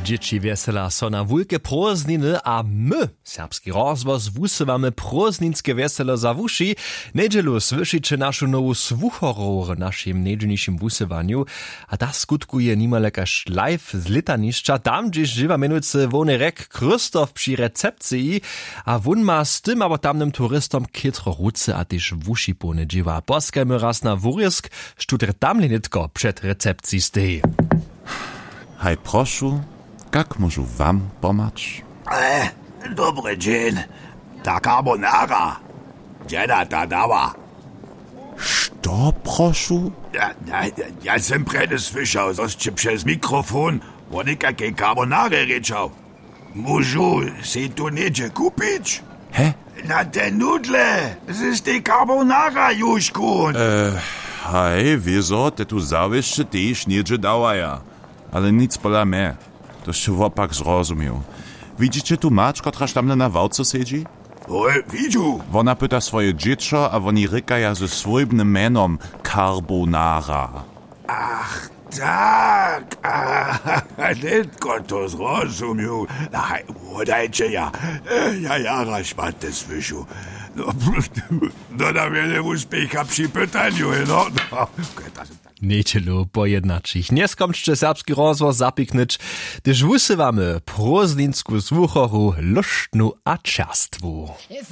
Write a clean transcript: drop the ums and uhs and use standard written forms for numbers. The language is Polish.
Dzieci wesela so na wulke prózdniny a my, serbski rozwoz, wusywamy prózdninskie weselo za wuši. Nedzielu słyszycie naszą nową słuchorą w naszym niedzielniejszym wusywaniu, a ta skutkuje nimale każ live z litaniszcza, tam gdzieś żywa menujcy Wonerek Krzysztof przy recepcji, a wun ma z tym abo tamnym turystom kitro ruce a też wuši pone dziewa. Poskajmy raz na wurjesk, sztuter tam linitko przed recepcji stej. Hej, prošu, jak môžu vám pomać? Dobry dzień. Ta carbonara. Dziena ta dała. Što, prošu? Ja sam prede słyszał, zoście przez mikrofon o nikakiej carbonary ryczał. Můžu si tu niedzie kupić? He? Na te nudle. Z tej carbonara, Juszku. Hej, wieso, te tu zawieszcze też niedzie dawaja. Ale nic pola me. To się wopak zrozumiał. Widzicie tu mać, kotraż tamle na wałce siedzi? Widziu. Ona pyta swoje dziecko, a oni rykaja ze swojbnym menom carbonara. Ach, tak. Netko to zrozumiał. Udajcie ja. Ja jara szmatę słyшу. No na wiele uspiecha przy pytaniu, no. Niedzielu pojednačich. Neskomčte serbski rozvoz zapiknič, gdyż wusywamy prózdninsku słuchoru luštnu a čerstwu.